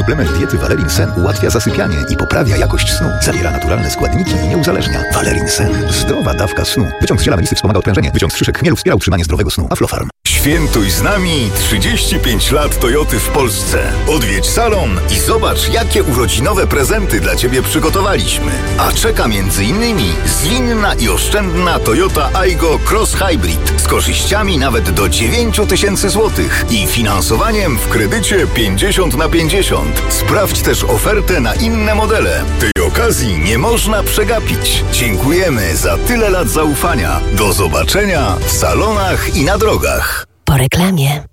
Suplement diety Valerin Sen ułatwia zasypianie i poprawia jakość snu. Zawiera naturalne składniki i nie uzależnia. Valerin Sen. Zdrowa dawka snu. Wyciąg z ziela melisy wspomaga odprężenie. Wyciąg z szyszek chmielu wspiera utrzymanie zdrowego snu. Aflofarm. Świętuj z nami 35 lat Toyoty w Polsce. Odwiedź salon i zobacz, jakie urodzinowe prezenty dla Ciebie przygotowaliśmy. A czeka m.in. zwinna i oszczędna Toyota Aygo Cross Hybrid z korzyściami nawet do 9 000 złotych i finansowaniem w kredycie 50/50. Sprawdź też ofertę na inne modele. Tej okazji nie można przegapić. Dziękujemy za tyle lat zaufania. Do zobaczenia w salonach i na drogach. Po reklamie.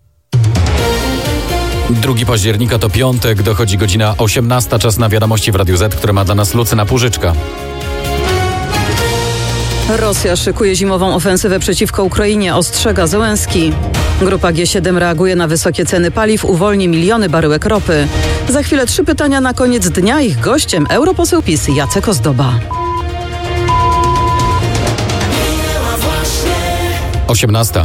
2 października to piątek, dochodzi godzina 18, czas na wiadomości w Radiu Z, które ma dla nas Lucyna Płużyczka. Rosja szykuje zimową ofensywę przeciwko Ukrainie, ostrzega Zełenski. Grupa G7 reaguje na wysokie ceny paliw, uwolni miliony baryłek ropy. Za chwilę 3 pytania na koniec dnia. Ich gościem europoseł PiS Jacek Ozdoba. 18.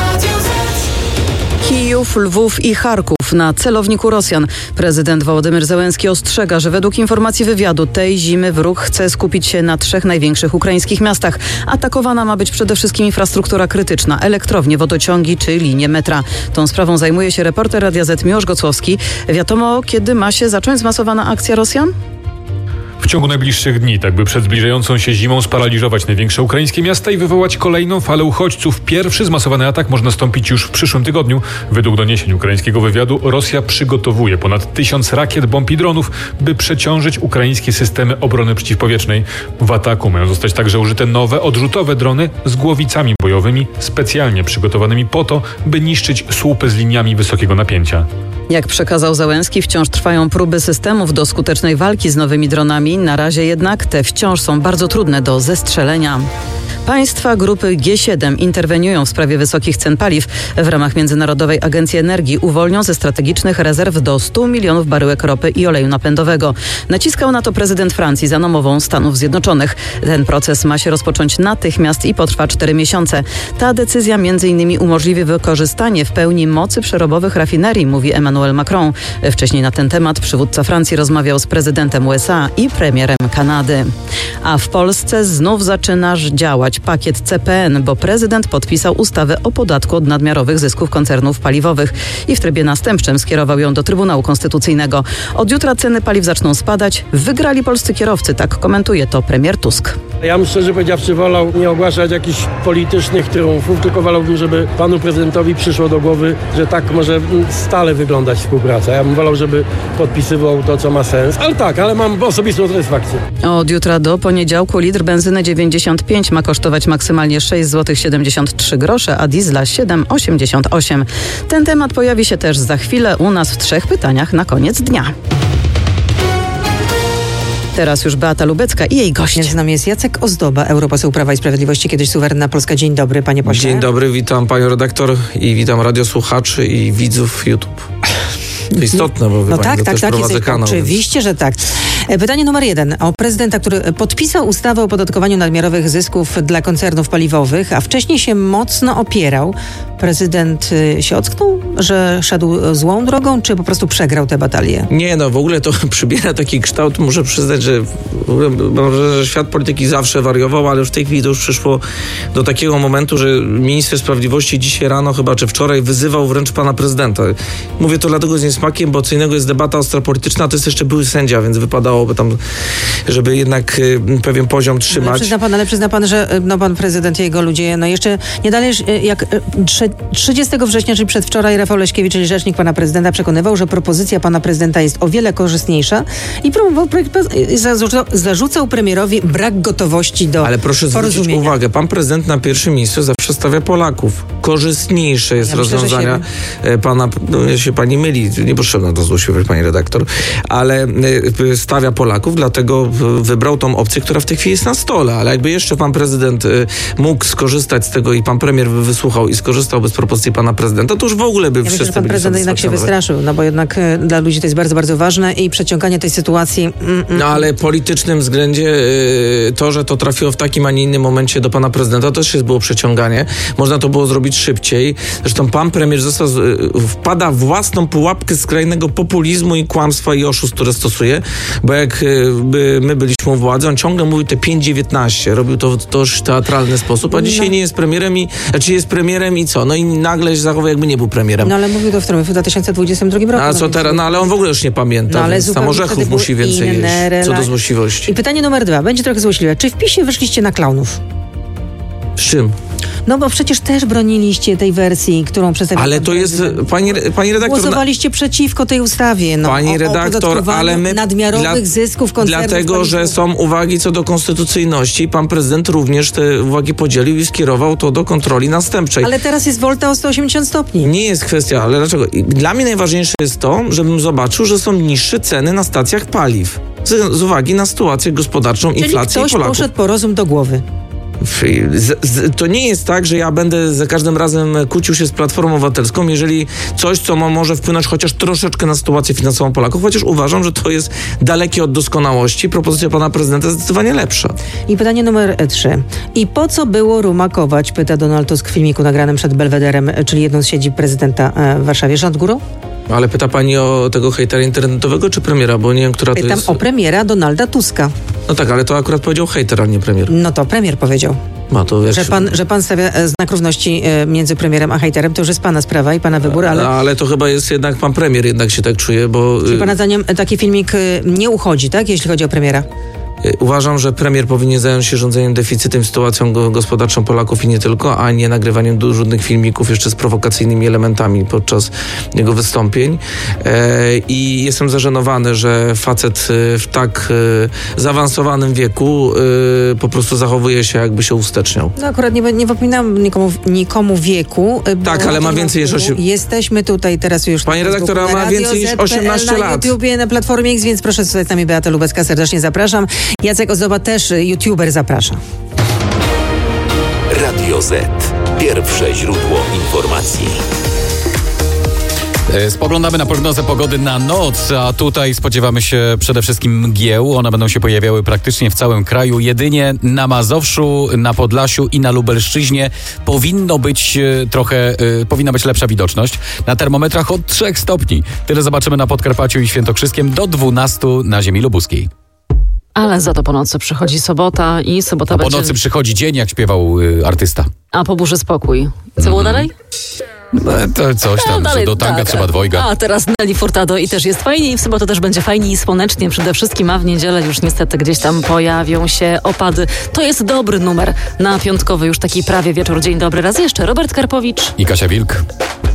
Kijów, Lwów i Charków na celowniku Rosjan. Prezydent Wołodymyr Zełenski ostrzega, że według informacji wywiadu tej zimy wróg chce skupić się na 3 największych ukraińskich miastach. Atakowana ma być przede wszystkim infrastruktura krytyczna, elektrownie, wodociągi czy linie metra. Tą sprawą zajmuje się reporter Radia Z Miłosz Gocłowski. Wiadomo, kiedy ma się zacząć zmasowana akcja Rosjan? W ciągu najbliższych dni, tak by przed zbliżającą się zimą sparaliżować największe ukraińskie miasta i wywołać kolejną falę uchodźców. Pierwszy zmasowany atak może nastąpić już w przyszłym tygodniu. Według doniesień ukraińskiego wywiadu Rosja przygotowuje ponad 1000 rakiet, bomb i dronów, by przeciążyć ukraińskie systemy obrony przeciwpowietrznej. W ataku mają zostać także użyte nowe, odrzutowe drony z głowicami bojowymi, specjalnie przygotowanymi po to, by niszczyć słupy z liniami wysokiego napięcia. Jak przekazał Zełenski, wciąż trwają próby systemów do skutecznej walki z nowymi dronami. Na razie jednak te wciąż są bardzo trudne do zestrzelenia. Państwa grupy G7 interweniują w sprawie wysokich cen paliw. W ramach Międzynarodowej Agencji Energii uwolnią ze strategicznych rezerw do 100 milionów baryłek ropy i oleju napędowego. Naciskał na to prezydent Francji za namową Stanów Zjednoczonych. Ten proces ma się rozpocząć natychmiast i potrwa 4 miesiące. Ta decyzja m.in. umożliwi wykorzystanie w pełni mocy przerobowych rafinerii, mówi Emmanuel Macron. Wcześniej na ten temat przywódca Francji rozmawiał z prezydentem USA i premierem Kanady. A w Polsce znów zaczyna działać pakiet CPN, bo prezydent podpisał ustawę o podatku od nadmiarowych zysków koncernów paliwowych i w trybie następczym skierował ją do Trybunału Konstytucyjnego. Od jutra ceny paliw zaczną spadać. Wygrali polscy kierowcy, tak komentuje to premier Tusk. Ja bym szczerze powiedziawszy wolał nie ogłaszać jakichś politycznych triumfów, tylko wolałbym, żeby panu prezydentowi przyszło do głowy, że tak może stale wyglądać współpraca. Ja bym wolał, żeby podpisywał to, co ma sens. Ale mam osobistą satysfakcję. Od jutra do poniedziałku litr benzyny 95 ma kosztować maksymalnie 6,73 zł, a diesla 7,88. Ten temat pojawi się też za chwilę u nas w 3 pytaniach na koniec dnia. Teraz już Beata Lubecka i jej gość. Z nami jest Jacek Ozdoba, europoseł Prawa i Sprawiedliwości, kiedyś suwerenna Polska. Dzień dobry, panie pośle. Dzień dobry, witam panią redaktor i witam radiosłuchaczy i widzów YouTube. To istotne, bo no tak, prowadzę kanał. Oczywiście, że tak. Pytanie numer 1 o prezydenta, który podpisał ustawę o podatkowaniu nadmiarowych zysków dla koncernów paliwowych, a wcześniej się mocno opierał. Prezydent się ocknął, że szedł złą drogą, czy po prostu przegrał tę batalię? Nie, w ogóle to przybiera taki kształt, muszę przyznać, że świat polityki zawsze wariował, ale już w tej chwili to już przyszło do takiego momentu, że minister sprawiedliwości dzisiaj rano chyba, czy wczoraj wyzywał wręcz pana prezydenta. Mówię to dlatego z niesmakiem, bo co innego jest debata ostropolityczna, a to jest jeszcze były sędzia, więc wypadałoby tam, żeby jednak pewien poziom trzymać. Ale przyzna pan, że pan prezydent i jego ludzie, jeszcze nie dalej jak 30 września, czyli przedwczoraj, Rafał Leśkiewicz, czyli rzecznik pana prezydenta, przekonywał, że propozycja pana prezydenta jest o wiele korzystniejsza i zarzucał premierowi brak gotowości do Ale proszę zwrócić uwagę, pan prezydent na pierwszym miejscu zawsze stawia Polaków. Korzystniejsze jest rozwiązania pana, się pani myli, niepotrzebna to złośliwość, pani redaktor, ale stawia Polaków, dlatego wybrał tą opcję, która w tej chwili jest na stole, ale jakby jeszcze pan prezydent mógł skorzystać z tego i pan premier by wysłuchał i skorzystał bez propozycji pana prezydenta, to już w ogóle by wszyscy byli pan prezydent jednak się wystraszył, bo jednak dla ludzi to jest bardzo, bardzo ważne i przeciąganie tej sytuacji... ale politycznym względzie to, że to trafiło w takim, a nie innym momencie do pana prezydenta, to też było przeciąganie. Można to było zrobić być szybciej. Zresztą pan premier wpada w własną pułapkę skrajnego populizmu i kłamstwa i oszustw, które stosuje, bo jak my byliśmy u władzy, on ciągle mówił te 5-19, robił to w dość teatralny sposób, a dzisiaj nie jest premierem jest premierem i co? No i nagle się zachował, jakby nie był premierem. No ale mówił to w 2022 roku. A co teraz? No ale on w ogóle już nie pamięta, ale więc tam orzechów musi więcej jeść, co do złośliwości. I pytanie numer 2, będzie trochę złośliwe. Czy w PiS-ie wyszliście na klaunów? Z czym? No bo przecież też broniliście tej wersji, którą przedstawił. Ale to jest, pani redaktor... Głosowaliście przeciwko tej ustawie. Pani redaktor, ale my... nadmiarowych zysków koncernów. Dlatego, że są uwagi co do konstytucyjności. Pan prezydent również te uwagi podzielił i skierował to do kontroli następczej. Ale teraz jest wolta o 180 stopni. Nie jest kwestia, ale dlaczego? Dla mnie najważniejsze jest to, żebym zobaczył, że są niższe ceny na stacjach paliw. Z uwagi na sytuację gospodarczą, inflację ktoś Polaków. poszedł po rozum do głowy. To nie jest tak, że ja będę za każdym razem kłócił się z Platformą Obywatelską, jeżeli coś, co może wpłynąć chociaż troszeczkę na sytuację finansową Polaków, chociaż uważam, że to jest dalekie od doskonałości. Propozycja pana prezydenta jest zdecydowanie lepsza. I pytanie numer 3. I po co było rumakować, pyta Donald Tusk w filmiku nagranym przed Belwederem, czyli jedną z siedzib prezydenta w Warszawie. Rząd górą? Ale pyta pani o tego hejtera internetowego czy premiera? Bo nie wiem, która to jest... Pytam o premiera Donalda Tuska. No tak, ale to akurat powiedział hejter, a nie premier. No to premier powiedział. Że pan stawia znak równości między premierem a hejterem, to już jest pana sprawa i pana wybór, ale... Ale to chyba jest jednak pan premier, jednak się tak czuje, bo... Czyli pana zdaniem taki filmik nie uchodzi, tak? Jeśli chodzi o premiera? Uważam, że premier powinien zająć się rządzeniem deficytem, sytuacją gospodarczą Polaków i nie tylko, a nie nagrywaniem różnych filmików jeszcze z prowokacyjnymi elementami podczas jego wystąpień. I jestem zażenowany, że facet w tak zaawansowanym wieku po prostu zachowuje się, jakby się usteczniał. No akurat nie wypominam nikomu wieku. Tak, ale ma więcej niż 8... Jesteśmy tutaj teraz już... Pani redaktora ma więcej niż 18 lat. Na YouTubie, na Platformie X, więc proszę słuchać z nami Beata Lubecka. Serdecznie zapraszam. Jacek Ozdoba też, YouTuber, zaprasza. Radio Z. Pierwsze źródło informacji. Spoglądamy na prognozę pogody na noc, a tutaj spodziewamy się przede wszystkim mgieł. One będą się pojawiały praktycznie w całym kraju. Jedynie na Mazowszu, na Podlasiu i na Lubelszczyźnie powinna być lepsza widoczność. Na termometrach od 3 stopni. Tyle zobaczymy na Podkarpaciu i Świętokrzyskiem, do 12 na ziemi lubuskiej. Ale za to po nocy przychodzi sobota i sobota będzie... Po nocy przychodzi dzień, jak śpiewał artysta. A po burzy spokój. Co było dalej? No, to coś tam, dalej, że do tanga trzeba dwojga. A teraz Nelly Furtado i też jest fajnie i w sobotę też będzie fajnie i słonecznie przede wszystkim, a w niedzielę już niestety gdzieś tam pojawią się opady. To jest dobry numer na piątkowy już taki prawie wieczór. Dzień dobry raz jeszcze. Robert Karpowicz i Kasia Wilk.